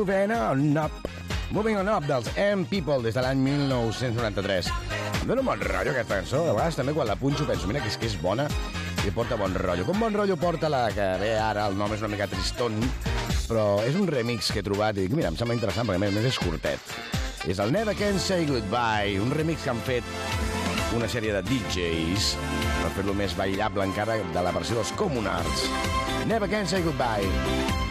Moving On Up. Moving On Up dels M-People des de l'any 1993. Em dóna un bon rotllo aquesta cançó. De vegades també quan la punxo penso, mira que és bona i porta bon rotllo. Com bon rotllo porta la que ve ara, el nom és una mica triston, però és un remix que he trobat i dic, mira, em sembla interessant perquè a més és curtet. És el Never Can Say Goodbye, un remix que han fet una sèrie de DJs per fer-lo més ballable encara de la versió dels Communards. Never Can Say Goodbye.